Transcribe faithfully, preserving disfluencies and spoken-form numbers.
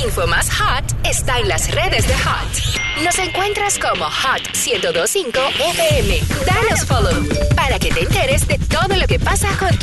info más hot está en las redes de Hot. Nos encuentras como Hot ciento dos punto cinco F M. Danos follow para que te enteres de todo lo que pasa con tu